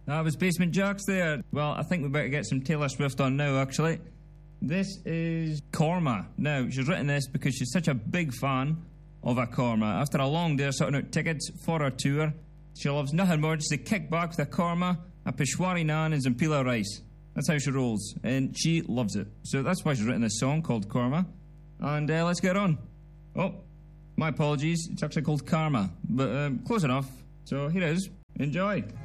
That was Basement Jaxx there. Well, I think we better get some Taylor Swift on now, actually. This is Korma. Now, she's written this because she's such a big fan of a Korma. After a long day sorting out tickets for her tour, she loves nothing more just to kick back with a Korma, a Peshwari naan and Zampila rice. That's how she rolls, and she loves it. So that's why she's written this song called Korma. And let's get on. Oh, my apologies. It's actually called Karma, but close enough. So here it is. Enjoy.